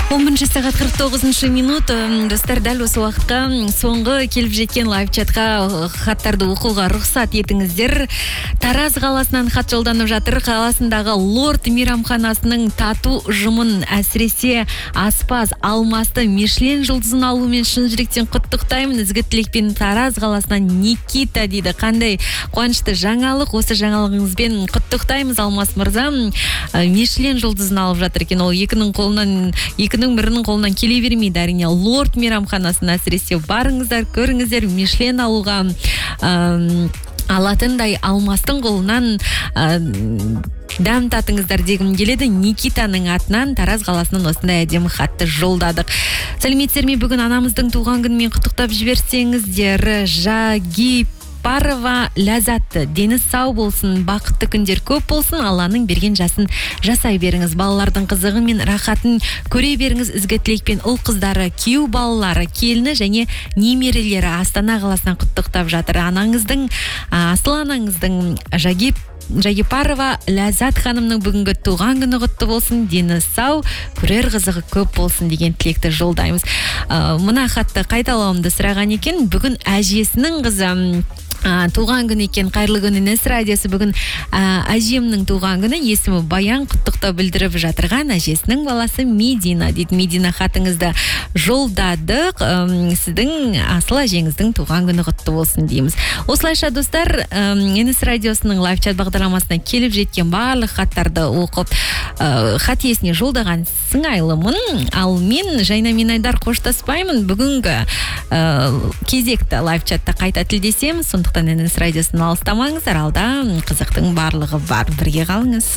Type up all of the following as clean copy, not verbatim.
11 сағат 49 минут. Достар, дәл осы уақытқа соңғы келіп жеткен лайв-чатқа хаттарды оқуға рұқсат етіңіздер. Тараз қаласынан хат жолданып жатыр. Қаласындағы Лорд мейрамханасының тату ұжымын, әсіресе аспаз Алмасты Мишлен жұлдызын алуымен шын жүректен құттықтаймын. Ізгі тілекпен Тараз қаласынан Никита дейді. Қандай қуанышты жаңалық. Осы жаңалығыңызбен құттықтаймыз, Алмас мырза. Мишлен жұлдызын алып жатыр екен. Ол екінің бірінің қолынан келе бермейді. Әрине, Лорд мейрамханасына әсіресе барыңыздар, көріңіздер, Мишлен алуға алатындай Алмастың қолынан дәм татыңыздар дегім келеді. Никитаның атынан Тараз қаласынан осындай әдемі хатты жолдадық. Сәлеметсіздер ме? Бүгін анамыздың туған күнімен құттықтап жіберсеңіздер. Парова ләзатты, дені сау болсын, бақытты күндер көп болсын, Алланың берген жасын жасай беріңіз. Балалардың қызығы мен рахатын көре беріңіз. Ізгі тілекпен ұл қыздары, күйеу балалары, келіні және немерелері Астана қаласынан құттықтап жатыр. Анаңыздың, асыл анаңыздың Жагипарова Ләзат ханымның бүгінгі туған күні құтты болсын, дені сау, көрер қызығы көп болсын деген тілекті жолдаймыз. Мына хатты қайталауымды сұраған екен. Бүгін әжесінің қызы туған күн екен. Қайырлы күн, Нес радиосы. Бүгін әжемнің туған күні, есімі Баян, құттықтау білдіріп жатырған әжесінің баласы Медина дейді. Медина, хатыңызды жолдадық. Сіздің асыл әжеңіздің туған күні құтты болсын дейміз. Осылайша, достар, Нес радиосының лайв-чат бағдарламасына келіп жеткен барлық хаттарды оқып, хат иесіне жолдаған сыңайлымын. Ал мен Жайна Минайдар қоштаспаймын. Бүгінгі кезекті лайв-чатта қайта тілдесеміз. Сондықтан Нес радиосын алыстамаңыздар. Алда қызықтың барлығы бар. Бірге қалыңыз.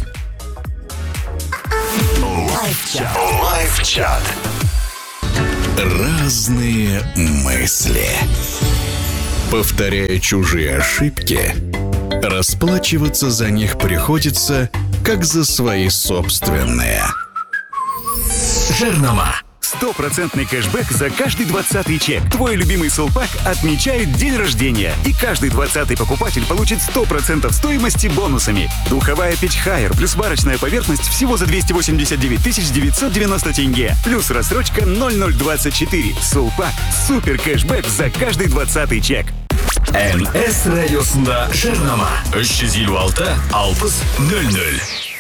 Лайв-чат. Разные мысли. Повторяя чужие ошибки, расплачиваться за них приходится, как за свои собственные. Жирнома. 100% кэшбэк за каждый 20-й чек. Твой любимый Сулпак отмечает день рождения. И каждый 20-й покупатель получит 100% стоимости бонусами. Духовая печь Хайер плюс варочная поверхность всего за 289 990 тенге. Плюс рассрочка 0024. Сулпак. Супер кэшбэк за каждый 20-й чек. NS радиосында Жирнома 356 60 00.